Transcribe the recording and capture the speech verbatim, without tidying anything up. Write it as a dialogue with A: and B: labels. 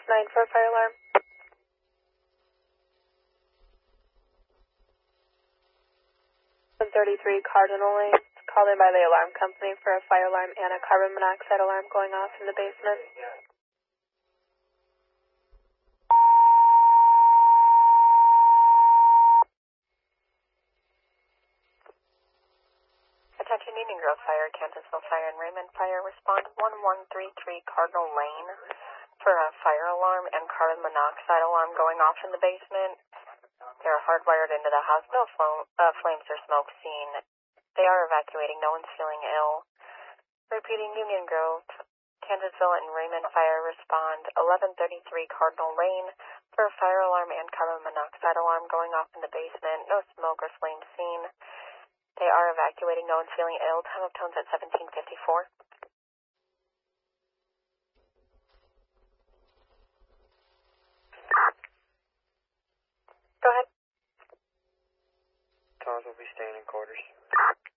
A: nine for a fire alarm. one thirty-three Cardinal Lane. Called in by the alarm company for a fire alarm and a carbon monoxide alarm going off in the basement.
B: Attention Union Grove Fire, Kansasville Fire, and Raymond Fire. Respond one one three three Cardinal Lane for a fire alarm and carbon monoxide alarm going off in the basement. They are hardwired into the house. No fl- uh, flames or smoke seen. They are evacuating. No one's feeling ill. Repeating, Union Grove, Kansasville, and Raymond Fire. Respond eleven thirty-three Cardinal Lane for a fire alarm and carbon monoxide alarm going off in the basement. No smoke or flames seen. They are evacuating. No one's feeling ill. Time of tones at seventeen fifty-four. Go ahead.
C: Tones will be staying in quarters.